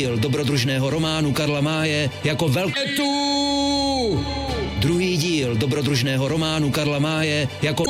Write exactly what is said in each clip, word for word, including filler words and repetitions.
díl dobrodružného románu Karla Máje jako velké tu. Druhý díl dobrodružného románu Karla Máje jako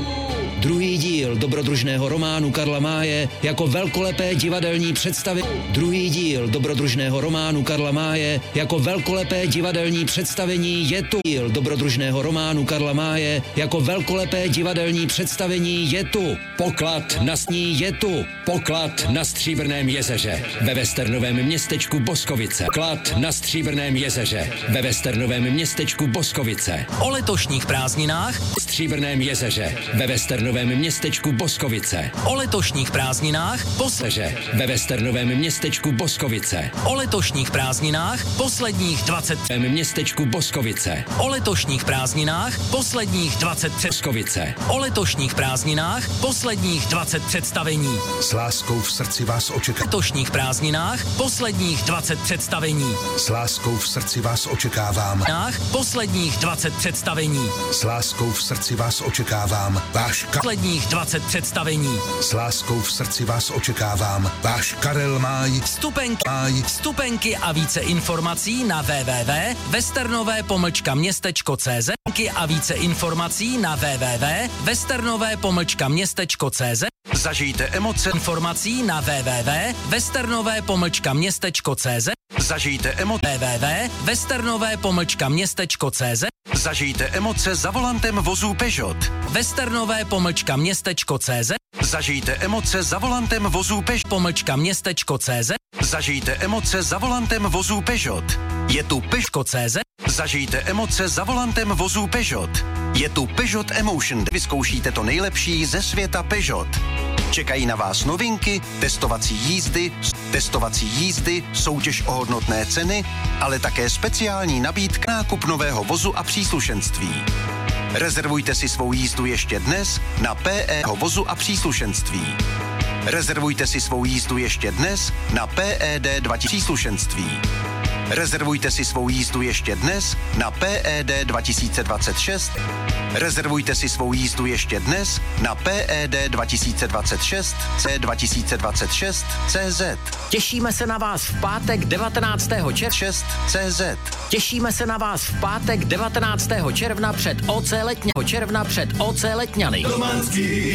Druhý díl dobrodružného románu Karla Máje jako velkolepé divadelní představení. Druhý díl dobrodružného románu Karla Máje jako velkolepé divadelní představení je tu. Díl dobrodružného románu Karla Máje jako velkolepé divadelní představení je tu. Poklad na sní je tu. Poklad na Stříbrném jezeře ve westernovém městečku Boskovice. Poklad na Stříbrném jezeře ve westernovém městečku Boskovice. O letošních prázdninách Stříbrném jezeře ve westernovém městečku Boskovice. O letošních prázdninách Posleže ve westernovém městečku Boskovice. O letošních prázdninách posledních dvacet V městečku Boskovice. O letošních prázdninách posledních dvacet Boskovice. O letošních prázdninách posledních dvacet představení. S láskou v srdci vás O očekávám. letošních prázdninách posledních dvacet představení. S láskou v srdci vás očekávám. Posledních dvacet představení. S láskou v srdci vás očekávám. Váš Ka- Posledních dvacet představení. S láskou v srdci vás očekávám. Váš Karel Máj. Vstupenky, Máj. vstupenky a více informací na w w w tečka westernové pomlčka městečko cé zet a více informací na w w w tečka westernové pomlčka městečko cé zet. Zažijte emoce. Informací na w w w tečka westernové pomlčka městečko cé zet. Zažijte emoce. w w w tečka westernové pomlčka městečko cé zet. Zažijte emoce za volantem vozu Peugeot. Westernové pomlčka městečko cé zet. Zažijte emoce za volantem vozu Peugeot. Pomlčka městečko cé zet. Zažijte emoce za volantem vozu Peugeot. Je tu Peugeot. cé zet. Zažijte emoce za volantem vozu Peugeot. Je tu Peugeot Emotion. Vyzkoušíte to nejlepší ze světa Peugeot. Čekají na vás novinky, testovací jízdy, testovací jízdy, soutěž o hodnotné ceny, ale také speciální nabídka nákup nového vozu a příslušenství. Rezervujte si svou jízdu ještě dnes na P E vozu a příslušenství. Rezervujte si svou jízdu ještě dnes na P E D dva tisíce příslušenství. Rezervujte si svou jízdu ještě dnes na P E D dva tisíce dvacet šest. Rezervujte si svou jízdu ještě dnes na P E D dva tisíce dvacet šest C dva tisíce dvacet šest C Z. Těšíme se na vás v pátek devatenáctého června. šest C Z. Těšíme se na vás v pátek devatenáctého června před O C Letňany. června před O C Letňany.